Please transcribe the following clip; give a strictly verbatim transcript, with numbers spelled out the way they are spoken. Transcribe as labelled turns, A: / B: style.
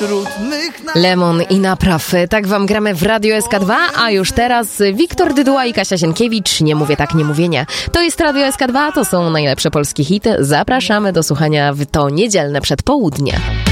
A: wśród mych na...
B: Lemon i napraw. Tak wam gramy w Radio S K dwa, a już teraz Wiktor Dyduła i Kasia Sienkiewicz. Nie mówię tak, nie mówię nie. To jest Radio S K dwa, to są najlepsze polskie hity. Zapraszamy do słuchania w to niedzielne przedpołudnie.